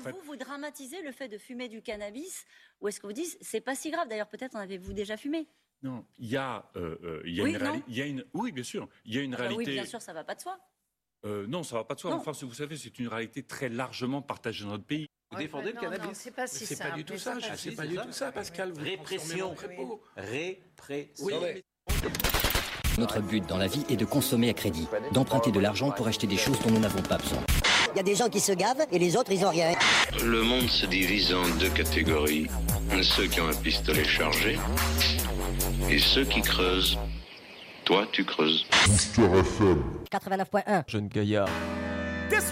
fait... vous dramatisez le fait de fumer du cannabis, ou est-ce que vous dites c'est pas si grave? D'ailleurs, peut-être en avez-vous déjà fumé? Non, il y a une réalité. Oui, bien sûr. Il y a une réalité. Oui, bien sûr, ça va pas de soi. Non, ça va pas de soi. Enfin, vous savez, c'est une réalité très largement partagée dans notre pays. Vous défendez le cannabis? Non, c'est pas si simple. C'est pas du tout ça. C'est pas du tout ça, Pascal. Répression. Oui. Notre but dans la vie est de consommer à crédit, d'emprunter de l'argent pour acheter des choses dont nous n'avons pas besoin. Il y a des gens qui se gavent et les autres, ils ont rien. Le monde se divise en deux catégories. Ceux qui ont un pistolet chargé et ceux qui creusent. Toi, tu creuses. 89.1. Jeune gaillard.